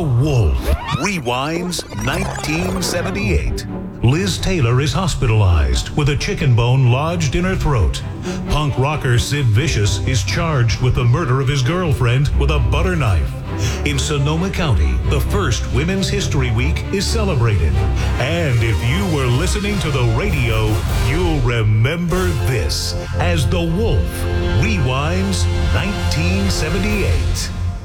Wolf rewinds 1978. Liz Taylor is hospitalized with a chicken bone lodged in her throat. Punk rocker Sid Vicious is charged with the murder of his girlfriend with a butter knife. In Sonoma County, the first Women's History Week is celebrated. And if you were listening to the radio, you'll remember this as The Wolf rewinds 1978.